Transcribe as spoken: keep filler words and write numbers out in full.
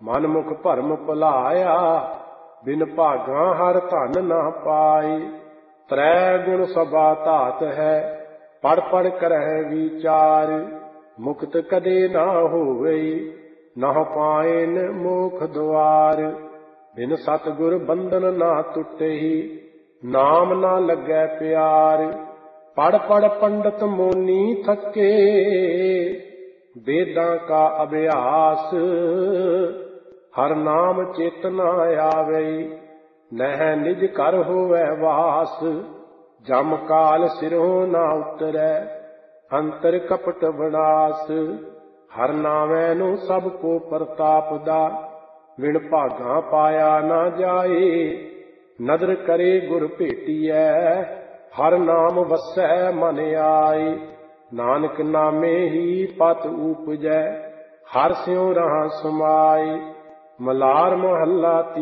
ਮਨ ਮੁਖ ਭਰਮ ਭੁਲਾਇਆ, ਬਿਨ ਭਾਗਾਂ ਹਰ ਧਨ ਨਾ ਪਾਏ। ਤ੍ਰੈ ਗੁਣ ਸਭਾ ਧਾਤ ਹੈ, ਪੜ ਪੜ ਕਰਹਿ ਵਿਚਾਰ। ਮੁਕਤ ਕਦੇ ਨਾ ਹੋਵੇ, ਨਾ ਪਾਇਨ ਮੋਖ ਦੁਆਰ। ਬਿਨ ਸਤਿਗੁਰ ਬੰਧਨ ਨਾ ਟੁੱਟੇਹੀ, ਨਾਮ ਨਾ ਲੱਗੈ ਪਿਆਰ। ਪੜ ਪੜ ਪੰਡਤ ਮੋਨੀ ਥਕੇ, ਵੇਦਾਂ ਕਾ ਅਭਿਆਸ। ਹਰ ਨਾਮ ਚਿਤ ਨਾ ਆਵੇ, ਨਹਿ ਨਿਜ ਘਰ ਹੋਵੈ ਵਾਸ। ਜਮ ਕਾਲ ਸਿਰੋਂ ਨਾ ਉਤਰੈ, ਅੰਤਰ ਕਪਟ ਵਿਨਾਸ਼। ਹਰ ਨਾਮੈ ਨੂੰ ਸਭ ਕੋ ਪ੍ਰਤਾਪਦਾ, ਵਿਣ ਭਾਗਾਂ ਪਾਇਆ ਨਾ ਜਾਏ। ਨਦਰ ਕਰੇ ਗੁਰ ਭੇਟੀਐ, ਹਰ ਨਾਮ ਵਸੈ ਮਨ ਆਏ। ਨਾਨਕ ਨਾਮੇ ਹੀ ਪਤ ਊਪਜੈ, ਹਰ ਸਿਉ ਰਹਾ ਸਮਾਏ। ਮਲਾਰ ਮਹੱਲਾ